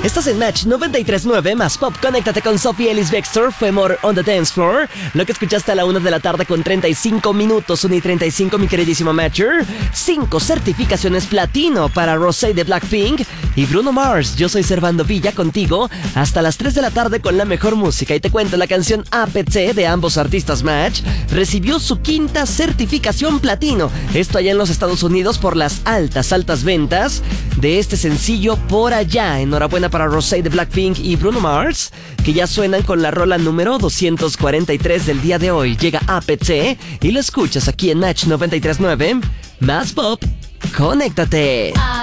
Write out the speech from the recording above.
Estás en Match 93.9 más Pop. Conéctate con Sophie Ellis Bextor. Fue More on the Dance Floor. Lo que escuchaste a la 1 de la tarde con 35 minutos. 1 y 35, mi queridísimo Matcher. 5 certificaciones platino para Rosé de Blackpink y Bruno Mars. Yo soy Servando Villa contigo hasta las 3 de la tarde con la mejor música. Y te cuento, la canción APC de ambos artistas Match recibió su 5ª certificación platino. Esto allá en los Estados Unidos por las altas ventas de este sencillo por allá. Enhorabuena para Rosé de Blackpink y Bruno Mars, que ya suenan con la rola número 243 del día de hoy. Llega APC y lo escuchas aquí en Match 93.9 más Pop. Conéctate.